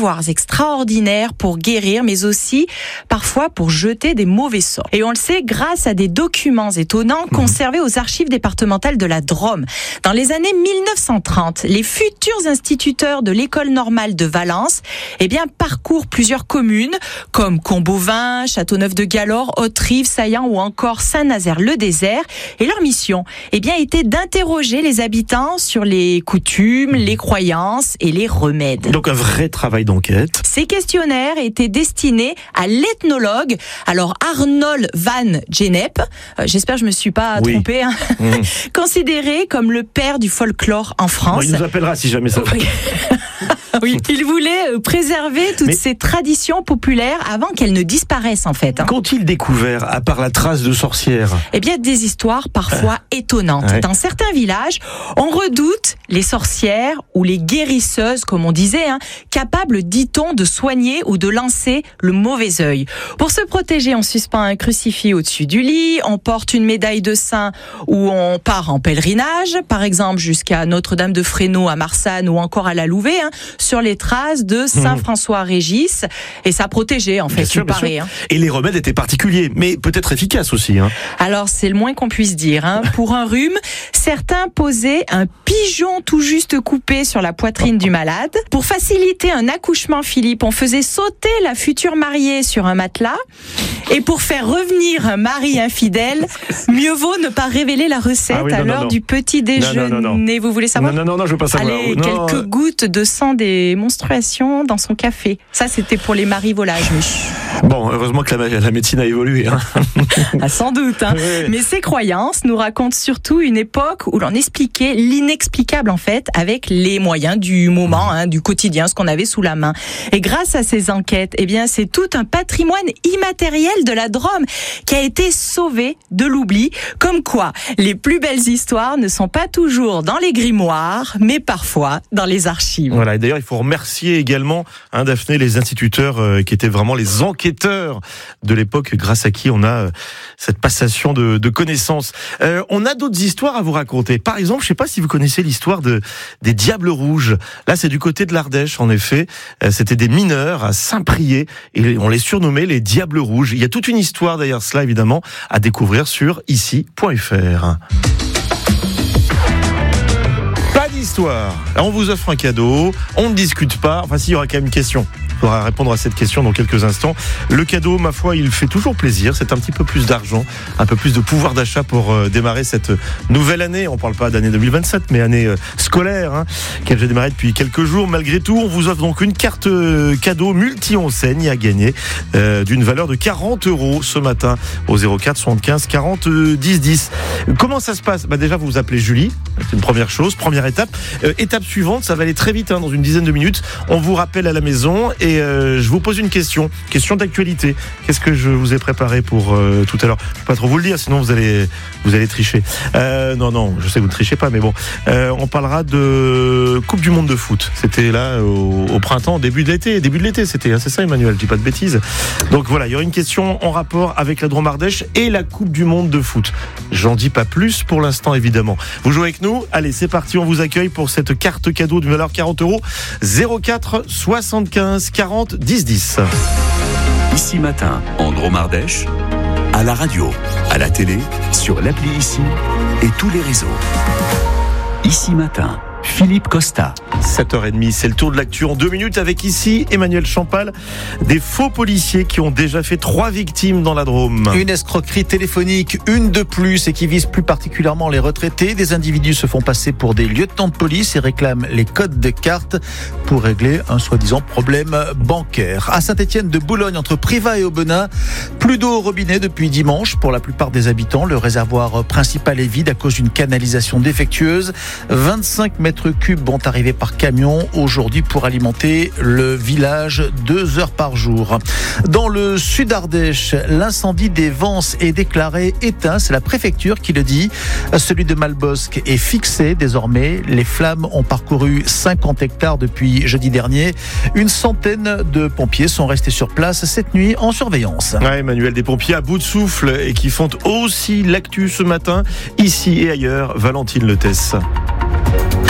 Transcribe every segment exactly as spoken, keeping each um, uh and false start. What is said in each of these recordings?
pouvoirs extraordinaires pour guérir, mais aussi parfois pour jeter des mauvais sorts. Et on le sait grâce à des documents étonnants conservés aux archives départementales de la Drôme. Dans les années mille neuf cent trente, les futurs instituteurs de l'école normale de Valence, eh bien, parcourent plusieurs communes comme Combeauvin, Châteauneuf-de-Galor, Haute-Rive, Saillant ou encore Saint-Nazaire-le-Désert. Et leur mission, eh bien, était d'interroger les habitants sur les coutumes, les croyances et les remèdes. Donc un vrai travail d'enquête. Ces questionnaires étaient destinés à l'ethnologue, alors Arnold van Gennep, euh, j'espère que je me suis pas oui. trompée, hein, mmh. considéré comme le père du folklore en France. Bon, il nous appellera si jamais ça va. Oui. Oui, il voulait préserver toutes Mais ces traditions populaires avant qu'elles ne disparaissent en fait. Hein. Qu'ont-ils découvert à part la trace de sorcières ? Eh bien, des histoires parfois ah. étonnantes. Ouais. Dans certains villages, on redoute les sorcières ou les guérisseuses, comme on disait, hein, capables, dit-on, de soigner ou de lancer le mauvais œil. Pour se protéger, on suspend un crucifix au-dessus du lit, on porte une médaille de saint ou on part en pèlerinage, par exemple jusqu'à Notre-Dame de Fresno à Marsanne ou encore à la Louvet, hein, sur les traces de Saint François Régis, et ça protégeait en fait, il paraît. Hein. Et les remèdes étaient particuliers, mais peut-être efficaces aussi. Hein. Alors c'est le moins qu'on puisse dire. Hein. Pour un rhume, certains posaient un pigeon tout juste coupé sur la poitrine du malade. Pour faciliter un accouchement, Philippe, on faisait sauter la future mariée sur un matelas. Et pour faire revenir un mari infidèle, mieux vaut ne pas révéler la recette ah oui, non, à l'heure non, non. du petit déjeuner. Non, non, non, non. Vous voulez savoir ? Non, non, non, je veux pas savoir. Allez, non, quelques euh... gouttes de sang des menstruations dans son café. Ça, c'était pour les maris volages. Mais... Bon, heureusement que la, la médecine a évolué. Hein. Ah, sans doute. Hein. Oui. Mais ces croyances nous racontent surtout une époque où l'on expliquait l'inexplicable, en fait, avec les moyens du moment, hein, du quotidien, ce qu'on avait sous la main. Et grâce à ces enquêtes, eh bien, c'est tout un patrimoine immatériel de la Drôme qui a été sauvé de l'oubli. Comme quoi, les plus belles histoires ne sont pas toujours dans les grimoires, mais parfois dans les archives. Voilà, et d'ailleurs, il faut remercier également, hein, Daphné, les instituteurs euh, qui étaient vraiment les enquêteurs de l'époque, grâce à qui on a euh, cette passation de, de connaissances. Euh, on a d'autres histoires à vous raconter. Par exemple, je ne sais pas si vous connaissez l'histoire de, des Diables Rouges. Là, c'est du côté de l'Ardèche, en effet. Euh, c'était des mineurs à Saint-Priest et on les surnommait les Diables Rouges. Il y a toute une histoire derrière cela, évidemment, à découvrir sur ici point f r. Pas d'histoire. On vous offre un cadeau, on ne discute pas. Enfin, s'il y aura quand même une question. Il faudra répondre à cette question dans quelques instants. Le cadeau, ma foi, il fait toujours plaisir. C'est un petit peu plus d'argent, un peu plus de pouvoir d'achat pour euh, démarrer cette nouvelle année. On ne parle pas d'année deux mille vingt-sept, mais année euh, scolaire, hein, qui a déjà démarré depuis quelques jours. Malgré tout, on vous offre donc une carte euh, cadeau multi-enseigne à gagner euh, d'une valeur de quarante euros ce matin au zéro quatre soixante-quinze quarante dix dix. Comment ça se passe ? Bah déjà, vous vous appelez Julie. C'est une première chose, première étape. Euh, étape suivante, ça va aller très vite, hein, dans une dizaine de minutes. On vous rappelle à la maison et euh, je vous pose une question, question d'actualité. Qu'est-ce que je vous ai préparé pour euh, tout à l'heure ? Je ne peux pas trop vous le dire, sinon vous allez, vous allez tricher. Euh, non, non, je sais que vous ne trichez pas, mais bon. Euh, on parlera de Coupe du Monde de foot. C'était là au, au printemps, début de l'été. Début de l'été, c'était. Hein, c'est ça, Emmanuel, je dis pas de bêtises. Donc voilà, il y aura une question en rapport avec la Drôme Ardèche et la Coupe du Monde de foot. J'en dis pas plus pour l'instant, évidemment. Vous jouez avec nous ? Allez, c'est parti, on vous accueille pour cette carte cadeau de valeur quarante euros. zéro quatre soixante-quinze quarante dix dix. Ici Matin, en Drôme Ardèche, à la radio, à la télé, sur l'appli Ici et tous les réseaux. Ici Matin, Philippe Costa. sept heures trente, c'est le tour de l'actu en deux minutes avec ici Emmanuel Champal. Des faux policiers qui ont déjà fait trois victimes dans la Drôme. Une escroquerie téléphonique, une de plus et qui vise plus particulièrement les retraités. Des individus se font passer pour des lieutenants de police et réclament les codes de carte pour régler un soi-disant problème bancaire. À Saint-Étienne de Boulogne, entre Privas et Aubenas, plus d'eau au robinet depuis dimanche pour la plupart des habitants. Le réservoir principal est vide à cause d'une canalisation défectueuse. vingt-cinq mètres cubes vont arriver par camion aujourd'hui pour alimenter le village deux heures par jour. Dans le sud Ardèche, l'incendie des Vences est déclaré éteint. C'est la préfecture qui le dit. Celui de Malbosc est fixé désormais. Les flammes ont parcouru cinquante hectares depuis jeudi dernier. Une centaine de pompiers sont restés sur place cette nuit en surveillance. Ouais, Emmanuel, des pompiers à bout de souffle et qui font aussi l'actu ce matin, ici et ailleurs. Valentine Letès.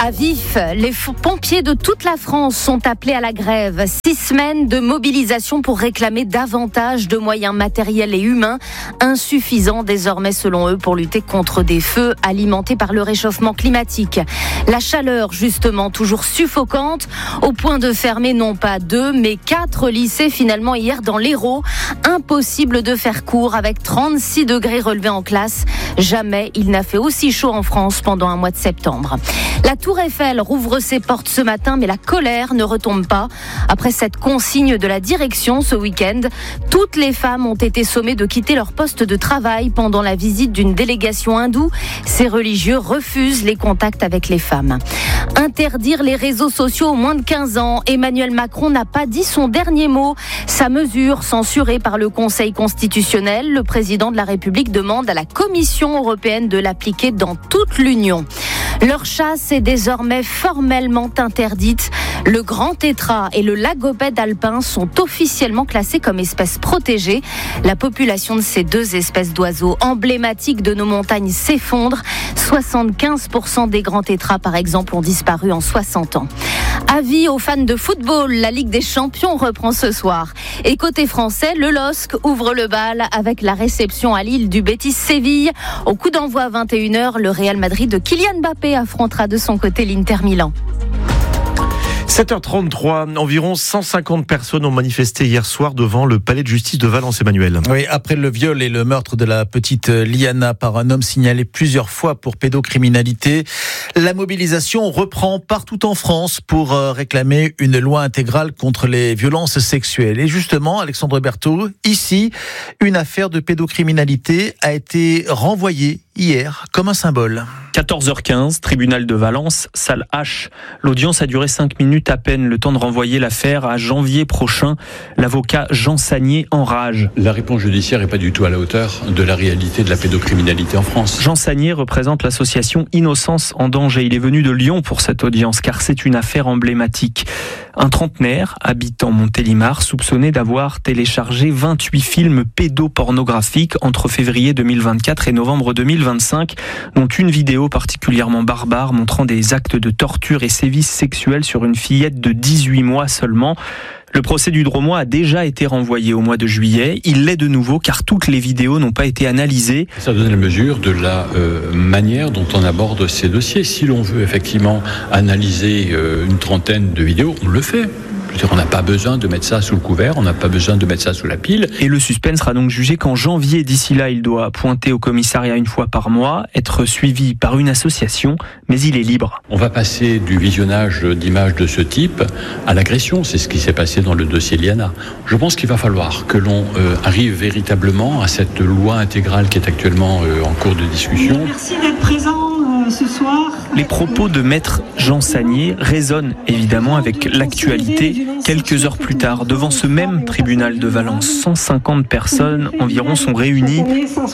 À Vif, les pompiers de toute la France sont appelés à la grève. Six semaines de mobilisation pour réclamer davantage de moyens matériels et humains, insuffisants désormais selon eux pour lutter contre des feux alimentés par le réchauffement climatique. La chaleur justement toujours suffocante, au point de fermer non pas deux mais quatre lycées finalement hier dans l'Hérault. Impossible de faire court avec trente-six degrés relevés en classe. Jamais il n'a fait aussi chaud en France pendant un mois de septembre. La Tour Eiffel rouvre ses portes ce matin, mais la colère ne retombe pas. Après cette consigne de la direction ce week-end, toutes les femmes ont été sommées de quitter leur poste de travail pendant la visite d'une délégation hindoue. Ces religieux refusent les contacts avec les femmes. Interdire les réseaux sociaux aux moins de quinze ans, Emmanuel Macron n'a pas dit son dernier mot. Sa mesure, censurée par le Conseil constitutionnel, le président de la République demande à la Commission européenne de l'appliquer dans toute l'Union. Leur chasse est désormais formellement interdite. Le grand tétras et le lagopède alpin sont officiellement classés comme espèces protégées. La population de ces deux espèces d'oiseaux emblématiques de nos montagnes s'effondre. soixante-quinze pour cent des grands tétras, par exemple, ont disparu en soixante ans. Avis aux fans de football, la Ligue des Champions reprend ce soir. Et côté français, le L O S C ouvre le bal avec la réception à Lille du Betis Séville. Au coup d'envoi à vingt et une heures, le Real Madrid de Kylian Mbappé affrontera de son côté l'Inter Milan. sept heures trente-trois, environ cent cinquante personnes ont manifesté hier soir devant le palais de justice de Valence, Emmanuel. Oui, après le viol et le meurtre de la petite Liana par un homme signalé plusieurs fois pour pédocriminalité, la mobilisation reprend partout en France pour réclamer une loi intégrale contre les violences sexuelles. Et justement, Alexandre Berthaud, ici, une affaire de pédocriminalité a été renvoyée hier comme un symbole. quatorze heures quinze, tribunal de Valence, salle H. L'audience a duré cinq minutes à peine, le temps de renvoyer l'affaire à janvier prochain. L'avocat Jean Sagnier enrage. La réponse judiciaire n'est pas du tout à la hauteur de la réalité de la pédocriminalité en France. Jean Sagnier représente l'association Innocence en danger. Il est venu de Lyon pour cette audience car c'est une affaire emblématique. Un trentenaire, habitant Montélimar, soupçonné d'avoir téléchargé vingt-huit films pédopornographiques entre février deux mille vingt-quatre et novembre deux mille vingt-cinq, dont une vidéo particulièrement barbare montrant des actes de torture et sévices sexuels sur une fillette de dix-huit mois seulement. Le procès du Dromois a déjà été renvoyé au mois de juillet. Il l'est de nouveau car toutes les vidéos n'ont pas été analysées. Ça donne la mesure de la euh, manière dont on aborde ces dossiers. Si l'on veut effectivement analyser euh, une trentaine de vidéos, on le fait. On n'a pas besoin de mettre ça sous le couvert, on n'a pas besoin de mettre ça sous la pile. Et le suspect sera donc jugé qu'en janvier. D'ici là, il doit pointer au commissariat une fois par mois, être suivi par une association, mais il est libre. On va passer du visionnage d'images de ce type à l'agression. C'est ce qui s'est passé dans le dossier Liana. Je pense qu'il va falloir que l'on euh, arrive véritablement à cette loi intégrale qui est actuellement euh, en cours de discussion. Merci d'être présent ce soir. Les propos de maître Jean Sagnier résonnent évidemment avec l'actualité. Quelques heures plus tard, devant ce même tribunal de Valence, cent cinquante personnes environ sont réunies.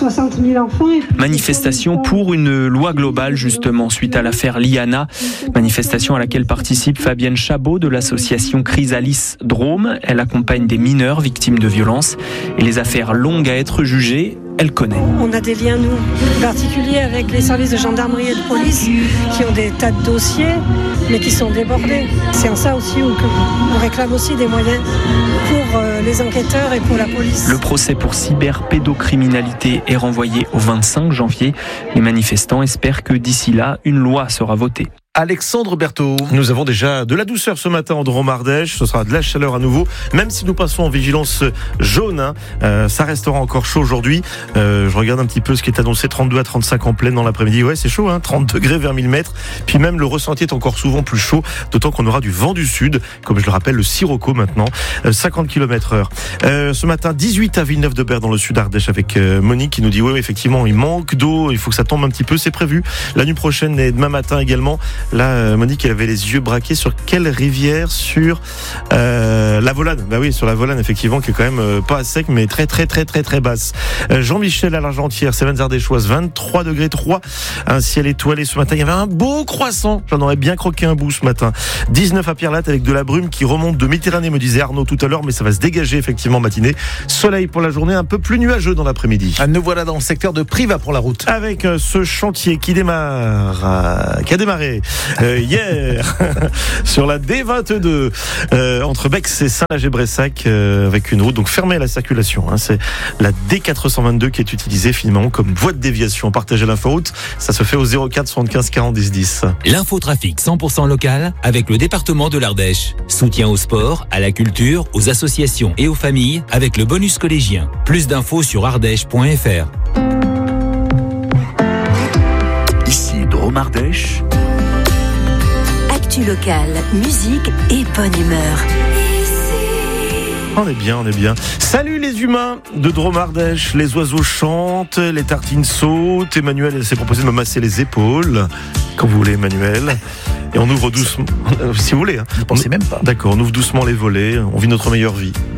Manifestation pour une loi globale justement suite à l'affaire Liana. Manifestation à laquelle participe Fabienne Chabot de l'association Chrysalis Drôme. Elle accompagne des mineurs victimes de violences et les affaires longues à être jugées, elle connaît. On a des liens, nous, particuliers avec les services de gendarmerie et de police qui ont des tas de dossiers, mais qui sont débordés. C'est en ça aussi où on réclame aussi des moyens pour les enquêteurs et pour la police. Le procès pour cyberpédocriminalité est renvoyé au vingt-cinq janvier. Les manifestants espèrent que d'ici là, une loi sera votée. Alexandre Berthaud. Nous avons déjà de la douceur ce matin en Drôme-Ardèche. Ce sera de la chaleur à nouveau. Même si nous passons en vigilance jaune, hein, euh, ça restera encore chaud aujourd'hui. Euh, je regarde un petit peu ce qui est annoncé, trente-deux à trente-cinq en pleine dans l'après-midi. Ouais, c'est chaud, hein, trente degrés vers mille mètres. Puis même le ressenti est encore souvent plus chaud, d'autant qu'on aura du vent du sud, comme je le rappelle, le Sirocco maintenant, euh, cinquante kilomètres heure. Euh, ce matin, dix-huit à Villeneuve-de-Berg dans le sud Ardèche avec euh, Monique qui nous dit, oui, effectivement, il manque d'eau, il faut que ça tombe un petit peu, c'est prévu. La nuit prochaine et demain matin également. Là, Monique, elle avait les yeux braqués sur quelle rivière? Sur euh, la Volane. Bah oui, sur la Volane, effectivement, qui est quand même euh, pas à sec, mais très, très, très, très, très basse. Euh, Jean-Michel à l'Argentière, Cévennes Ardéchoise, vingt-trois degrés trois. Un ciel étoilé ce matin. Il y avait un beau croissant. J'en aurais bien croqué un bout ce matin. dix-neuf à Pierre-Latte avec de la brume qui remonte de Méditerranée, me disait Arnaud tout à l'heure, mais ça va se dégager, effectivement, matinée. Soleil pour la journée, un peu plus nuageux dans l'après-midi. Nous voilà dans le secteur de Privas pour la route. Avec euh, ce chantier qui démarre, euh, qui a démarré euh, hier sur la D vingt-deux euh, entre Bex et Saint-Lager-Bressac euh, avec une route donc fermée à la circulation. Hein. C'est la D quatre cent vingt-deux qui est utilisée finalement comme voie de déviation. Partagez l'inforoute, ça se fait au zéro quatre soixante-quinze quarante dix dix. L'infotrafic cent pour cent local avec le département de l'Ardèche. Soutien au sport, à la culture, aux associations et aux familles avec le bonus collégien. Plus d'infos sur ardèche point f r. Ici Drôme Ardèche. Actu locale, musique et bonne humeur. On est bien, on est bien. Salut les humains de Drôme Ardèche. Les oiseaux chantent, les tartines sautent. Emmanuel s'est proposé de me masser les épaules. Quand vous voulez, Emmanuel. Et on ouvre doucement, si vous voulez. Hein. Ne pensez même pas. D'accord, on ouvre doucement les volets. On vit notre meilleure vie.